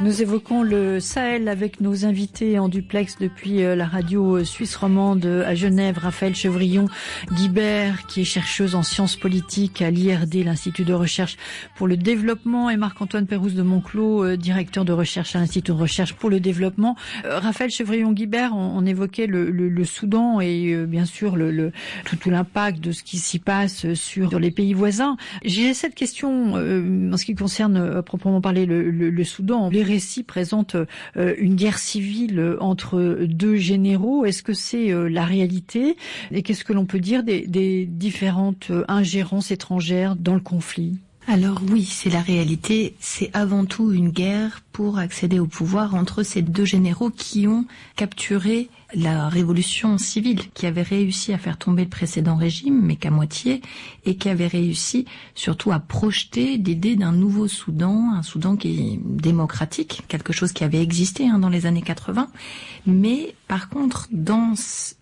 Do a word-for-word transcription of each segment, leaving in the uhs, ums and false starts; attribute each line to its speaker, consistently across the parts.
Speaker 1: Nous évoquons le Sahel avec nos invités en duplex depuis la radio suisse romande à Genève, Raphaël Chevrillon-Guibert, qui est chercheuse en sciences politiques à l'I R D, l'Institut de recherche pour le développement, et Marc-Antoine Pérouse de Monclos, directeur de recherche à l'Institut de recherche pour le développement. Euh, Raphaël Chevrillon-Guibert, on, on évoquait le, le, le Soudan et euh, bien sûr le, le, tout, tout l'impact de ce qui s'y passe sur, sur les pays voisins. J'ai cette question euh, en ce qui concerne à proprement parler le, le, le Soudan. Les récits présentent euh, une guerre civile entre deux généraux. Est-ce que c'est euh, la réalité? Et qu'est-ce que l'on peut dire des, des différentes euh, ingérences étrangères dans le conflit?
Speaker 2: Alors oui, c'est la réalité. C'est avant tout une guerre pour accéder au pouvoir entre ces deux généraux qui ont capturé la révolution civile, qui avait réussi à faire tomber le précédent régime, mais qu'à moitié, et qui avait réussi surtout à projeter l'idée d'un nouveau Soudan, un Soudan qui est démocratique, quelque chose qui avait existé hein, dans les années quatre-vingts. Mais par contre, dans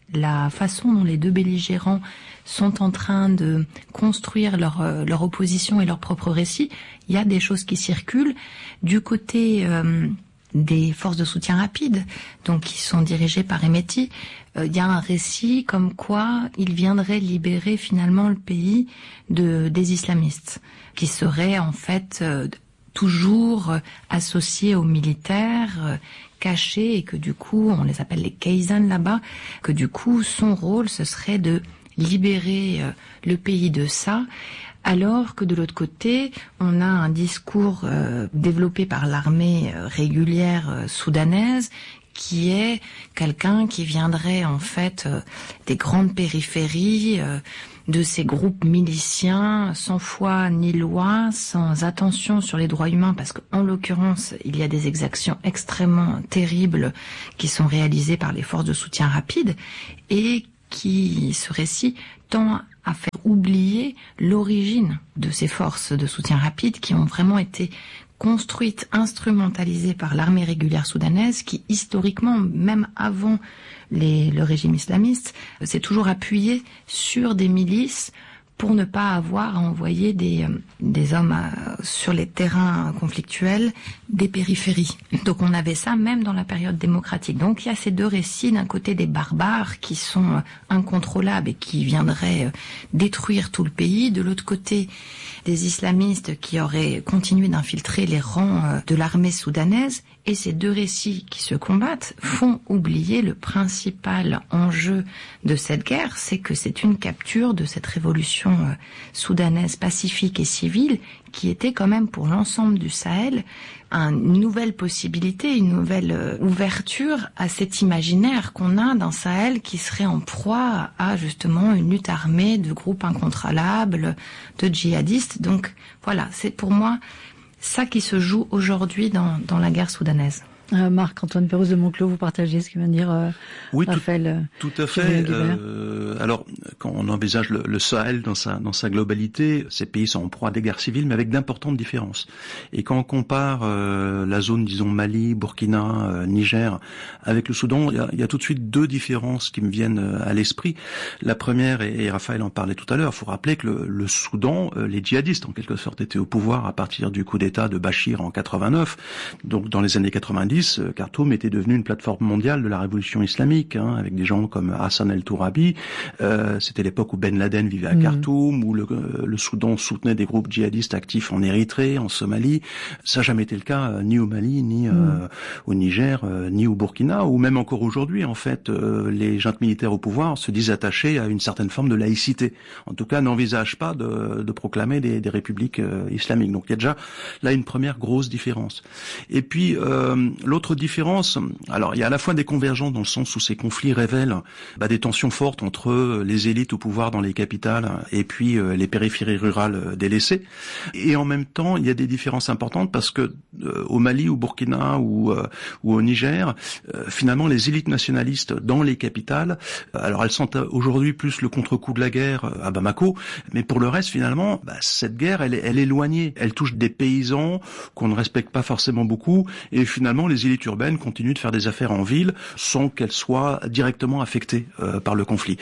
Speaker 2: la façon dont les deux belligérants sont en train de construire leur, euh, leur opposition et leur propre récit, il y a des choses qui circulent. Du côté euh, des forces de soutien rapide, donc qui sont dirigées par Hemeti, euh, il y a un récit comme quoi il viendrait libérer finalement le pays de, des islamistes, qui seraient en fait euh, toujours associés aux militaires, euh, cachés, et que du coup, on les appelle les Kaysan là-bas, que du coup, son rôle, ce serait de libérer euh, le pays de ça, alors que de l'autre côté, on a un discours euh, développé par l'armée euh, régulière euh, soudanaise, qui est quelqu'un qui viendrait en fait euh, des grandes périphéries, euh, de ces groupes miliciens, sans foi ni loi, sans attention sur les droits humains, parce qu'en l'occurrence, il y a des exactions extrêmement terribles qui sont réalisées par les forces de soutien rapide, et qui, ce récit, tend à faire oublier l'origine de ces forces de soutien rapide qui ont vraiment été construites, instrumentalisées par l'armée régulière soudanaise, qui historiquement, même avant les, le régime islamiste, s'est toujours appuyé sur des milices pour ne pas avoir à envoyer des, des hommes à, sur les terrains conflictuels des périphéries. Donc on avait ça même dans la période démocratique. Donc il y a ces deux récits, d'un côté des barbares qui sont incontrôlables et qui viendraient détruire tout le pays, de l'autre côté des islamistes qui auraient continué d'infiltrer les rangs de l'armée soudanaise. Et ces deux récits qui se combattent font oublier le principal enjeu de cette guerre, c'est que c'est une capture de cette révolution euh, soudanaise pacifique et civile qui était quand même pour l'ensemble du Sahel une nouvelle possibilité, une nouvelle euh, ouverture à cet imaginaire qu'on a d'un Sahel qui serait en proie à justement une lutte armée de groupes incontrôlables, de djihadistes. Donc voilà, c'est pour moi ça qui se joue aujourd'hui dans, dans la guerre soudanaise.
Speaker 1: Euh, Marc-Antoine Pérouse de Monclos, vous partagez ce que vient de dire euh,
Speaker 3: oui,
Speaker 1: Raphaël.
Speaker 3: Tout, tout à fait. Euh, alors, quand on envisage le, le Sahel dans sa dans sa globalité, ces pays sont en proie à des guerres civiles, mais avec d'importantes différences. Et quand on compare euh, la zone, disons Mali, Burkina, euh, Niger, avec le Soudan, il y a, il y a tout de suite deux différences qui me viennent à l'esprit. La première, et, et Raphaël en parlait tout à l'heure, il faut rappeler que le, le Soudan, euh, les djihadistes en quelque sorte étaient au pouvoir à partir du coup d'État de Bachir en quatre-vingt-neuf. Donc dans les années quatre-vingt-dix, Khartoum était devenu une plateforme mondiale de la révolution islamique, hein, avec des gens comme Hassan el-Tourabi. Euh, c'était l'époque où Ben Laden vivait à Khartoum, mmh. où le, le Soudan soutenait des groupes djihadistes actifs en Érythrée, en Somalie. Ça n'a jamais été le cas, euh, ni au Mali, ni mmh. euh, au Niger, euh, ni au Burkina, ou même encore aujourd'hui, en fait, euh, les juntes militaires au pouvoir se disent attachés à une certaine forme de laïcité. En tout cas, n'envisagent pas de, de proclamer des, des républiques euh, islamiques. Donc il y a déjà là une première grosse différence. Et puis, euh, l'autre différence, alors il y a à la fois des convergences dans le sens où ces conflits révèlent bah, des tensions fortes entre les élites au pouvoir dans les capitales et puis euh, les périphéries rurales délaissées. Et en même temps, il y a des différences importantes parce que euh, au Mali, au Burkina ou, euh, ou au Niger, euh, finalement les élites nationalistes dans les capitales, alors elles sont aujourd'hui plus le contre-coup de la guerre à Bamako, mais pour le reste finalement, bah, cette guerre elle est, elle est éloignée, elle touche des paysans qu'on ne respecte pas forcément beaucoup et finalement les élites urbaines continuent de faire des affaires en ville sans qu'elles soient directement affectées euh, par le conflit.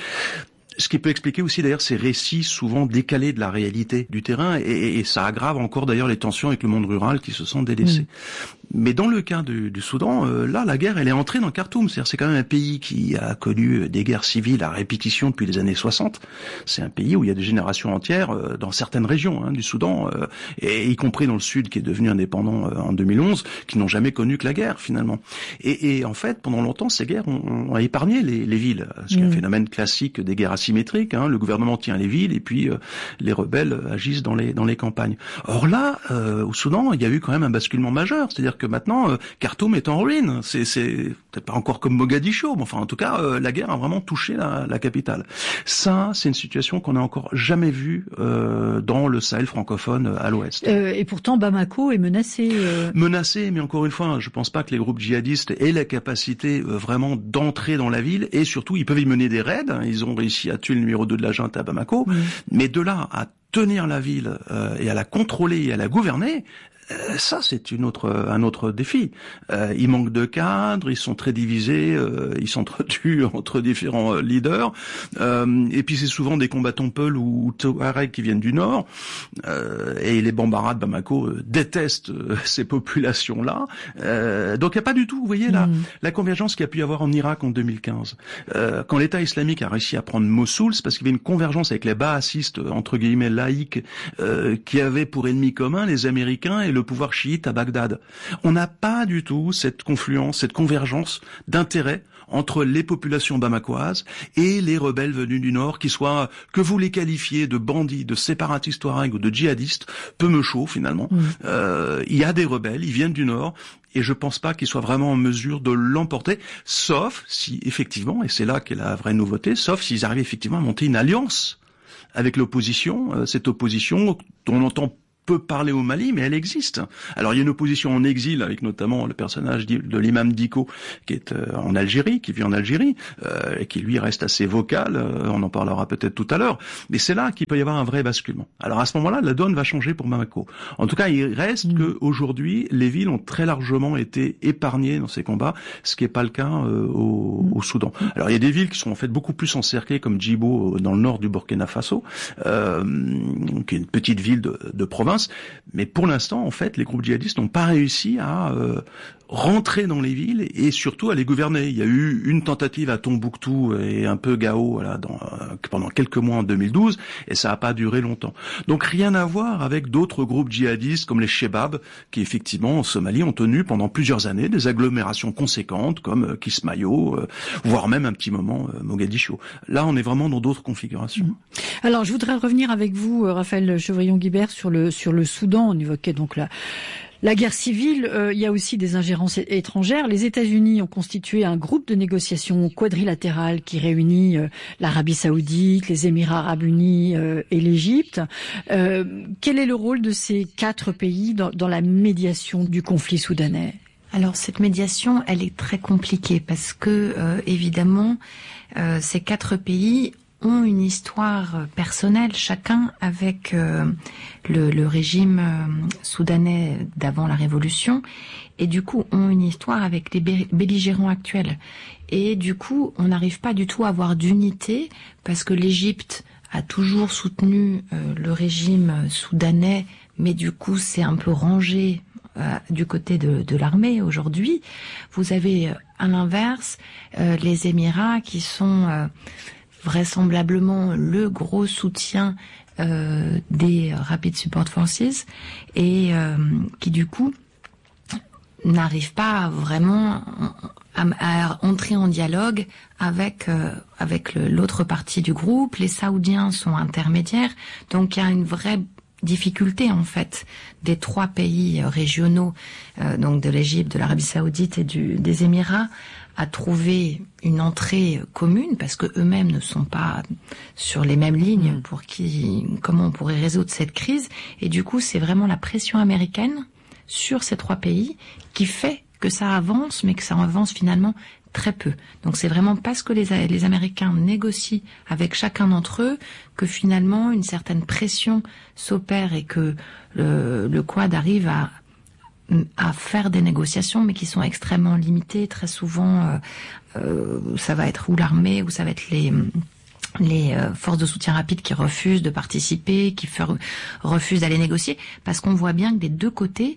Speaker 3: Ce qui peut expliquer aussi d'ailleurs ces récits souvent décalés de la réalité du terrain et, et ça aggrave encore d'ailleurs les tensions avec le monde rural qui se sont délaissés. Mmh. Mais dans le cas du, du Soudan, euh, là, la guerre, elle est entrée dans Khartoum. C'est-à-dire, c'est quand même un pays qui a connu des guerres civiles à répétition depuis les années soixante. C'est un pays où il y a des générations entières euh, dans certaines régions hein, du Soudan, euh, et y compris dans le sud, qui est devenu indépendant euh, en deux mille onze, qui n'ont jamais connu que la guerre finalement. Et, et en fait, pendant longtemps, ces guerres ont, ont épargné les, les villes, ce qui est un phénomène classique des guerres asymétriques. Hein, le gouvernement tient les villes et puis euh, les rebelles agissent dans les dans les campagnes. Or là, euh, au Soudan, il y a eu quand même un basculement majeur, c'est-à-dire que maintenant, euh, Khartoum est en ruine. C'est, c'est peut-être pas encore comme Mogadiscio, mais enfin, en tout cas, euh, la guerre a vraiment touché la, la capitale. Ça, c'est une situation qu'on n'a encore jamais vue euh, dans le Sahel francophone à l'ouest.
Speaker 1: Euh, et pourtant, Bamako est menacé. Euh...
Speaker 3: Menacé, mais encore une fois, je pense pas que les groupes djihadistes aient la capacité euh, vraiment d'entrer dans la ville, et surtout, ils peuvent y mener des raids. Ils ont réussi à tuer le numéro deux de la junte à Bamako, mmh. mais de là à tenir la ville euh, et à la contrôler et à la gouverner, euh, ça c'est une autre un autre défi. Euh, il manque de cadres, ils sont très divisés, euh, ils s'entretuent entre différents euh, leaders, euh, et puis c'est souvent des combattants Peul ou, ou Touareg qui viennent du nord, euh, et les Bambara de Bamako euh, détestent euh, ces populations-là. Euh, donc il n'y a pas du tout, vous voyez, la, mmh. la convergence qu'il y a pu y avoir en Irak en deux mille quinze. Euh, quand l'État islamique a réussi à prendre Mossoul, c'est parce qu'il y avait une convergence avec les baasistes, entre guillemets laïcs, euh, qui avaient pour ennemis communs les Américains et le pouvoir chiite à Bagdad. On n'a pas du tout cette confluence, cette convergence d'intérêts entre les populations bamakoises et les rebelles venus du Nord, qui soient, que vous les qualifiez de bandits, de séparatistes touareg ou de djihadistes, peu me chaud finalement. Mmh. Euh, il y a des rebelles, ils viennent du Nord, et je pense pas qu'ils soient vraiment en mesure de l'emporter, sauf si effectivement, et c'est là qu'est la vraie nouveauté, sauf s'ils arrivent effectivement à monter une alliance avec l'opposition, euh, cette opposition dont on entend peut parler au Mali, mais elle existe. Alors il y a une opposition en exil avec notamment le personnage de l'imam Diko qui est euh, en Algérie, qui vit en Algérie, euh, et qui lui reste assez vocal, euh, on en parlera peut-être tout à l'heure, mais c'est là qu'il peut y avoir un vrai basculement. Alors à ce moment-là, la donne va changer pour Bamako. En tout cas, il reste mmh. que aujourd'hui, les villes ont très largement été épargnées dans ces combats, ce qui n'est pas le cas euh, au, mmh. au Soudan. Alors il y a des villes qui sont en fait beaucoup plus encerclées, comme Djibo dans le nord du Burkina Faso, euh, qui est une petite ville de, de province. Mais pour l'instant, en fait, les groupes djihadistes n'ont pas réussi à euh, rentrer dans les villes et surtout à les gouverner. Il y a eu une tentative à Tombouctou et un peu Gao voilà, dans, euh, pendant quelques mois en deux mille douze, et ça n'a pas duré longtemps. Donc rien à voir avec d'autres groupes djihadistes comme les Shebab, qui effectivement en Somalie ont tenu pendant plusieurs années des agglomérations conséquentes comme euh, Kismayo, euh, voire même un petit moment euh, Mogadiscio. Là, on est vraiment dans d'autres configurations.
Speaker 1: Alors, je voudrais revenir avec vous, Raphaël Chevrillon-Guibert, sur le sur le Soudan. On évoquait donc la La guerre civile, euh, il y a aussi des ingérences étrangères. Les États-Unis ont constitué un groupe de négociation quadrilatéral qui réunit euh, l'Arabie Saoudite, les Émirats Arabes Unis euh, et l'Égypte. Euh, quel est le rôle de ces quatre pays dans, dans la médiation du conflit soudanais ?
Speaker 2: Alors cette médiation, elle est très compliquée parce que euh, évidemment, euh, ces quatre pays ont une histoire personnelle, chacun avec euh, le, le régime euh, soudanais d'avant la révolution, et du coup ont une histoire avec les belligérants actuels. Et du coup, on n'arrive pas du tout à avoir d'unité, parce que l'Égypte a toujours soutenu euh, le régime soudanais, mais du coup c'est un peu rangé euh, du côté de, de l'armée aujourd'hui. Vous avez, à l'inverse, euh, les Émirats qui sont... Euh, vraisemblablement le gros soutien euh, des Rapid Support Forces et euh, qui du coup n'arrive pas vraiment à, à entrer en dialogue avec euh, avec le, l'autre partie du groupe. Les Saoudiens sont intermédiaires, donc il y a une vraie difficulté en fait des trois pays régionaux, euh, donc de l'Égypte, de l'Arabie Saoudite et du, des Émirats, à trouver une entrée commune, parce que eux-mêmes ne sont pas sur les mêmes lignes pour qui, comment on pourrait résoudre cette crise. Et du coup, c'est vraiment la pression américaine sur ces trois pays qui fait que ça avance, mais que ça avance finalement très peu. Donc c'est vraiment parce que les, les Américains négocient avec chacun d'entre eux que finalement une certaine pression s'opère et que le, le Quad arrive à à faire des négociations, mais qui sont extrêmement limitées. Très souvent, euh, euh, ça va être ou l'armée, ou ça va être les les euh, forces de soutien rapide qui refusent de participer, qui fer- refusent d'aller négocier, parce qu'on voit bien que des deux côtés,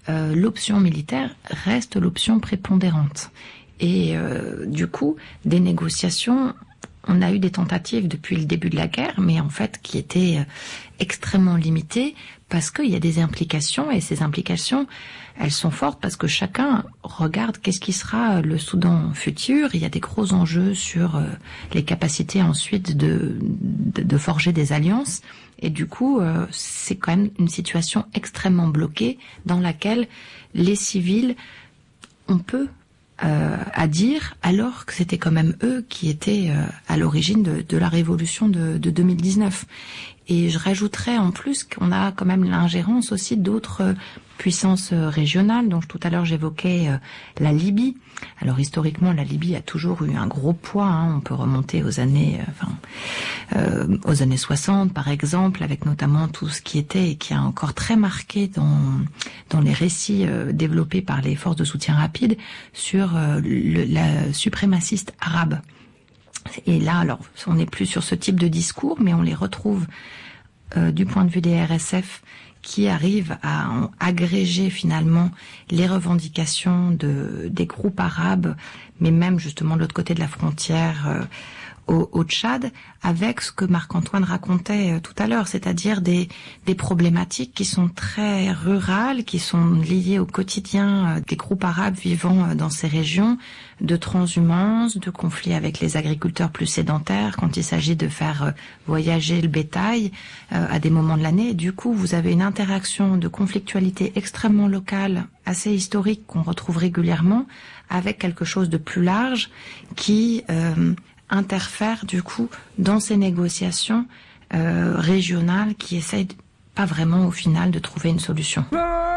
Speaker 2: euh, l'option militaire reste l'option prépondérante. Et euh, du coup, des négociations, on a eu des tentatives depuis le début de la guerre, mais en fait qui étaient euh, extrêmement limitées parce qu'il y a des implications, et ces implications, elles sont fortes parce que chacun regarde qu'est-ce qui sera le Soudan futur. Il y a des gros enjeux sur euh, les capacités ensuite de, de, de forger des alliances. Et du coup, euh, c'est quand même une situation extrêmement bloquée dans laquelle les civils, on peut euh, à dire, alors que c'était quand même eux qui étaient euh, à l'origine de, de la révolution de, de deux mille dix-neuf. Et je rajouterais en plus qu'on a quand même l'ingérence aussi d'autres puissances régionales. Donc tout à l'heure j'évoquais euh, la Libye. Alors historiquement la Libye a toujours eu un gros poids. Hein. On peut remonter aux années, euh, enfin, euh, aux années soixante par exemple, avec notamment tout ce qui était et qui a encore très marqué dans dans les récits euh, développés par les forces de soutien rapide sur euh, le, la suprémaciste arabe. Et là, alors, on n'est plus sur ce type de discours, mais on les retrouve euh, du point de vue des R S F qui arrivent à en agréger finalement les revendications de, des groupes arabes, mais même justement de l'autre côté de la frontière euh, au, au Tchad, avec ce que Marc-Antoine racontait euh, tout à l'heure, c'est-à-dire des, des problématiques qui sont très rurales, qui sont liées au quotidien euh, des groupes arabes vivant euh, dans ces régions, de transhumance, de conflits avec les agriculteurs plus sédentaires quand il s'agit de faire euh, voyager le bétail euh, à des moments de l'année. Du coup, vous avez une interaction de conflictualité extrêmement locale, assez historique, qu'on retrouve régulièrement, avec quelque chose de plus large qui euh, interfère du coup dans ces négociations euh, régionales qui essayent pas vraiment au final de trouver une solution.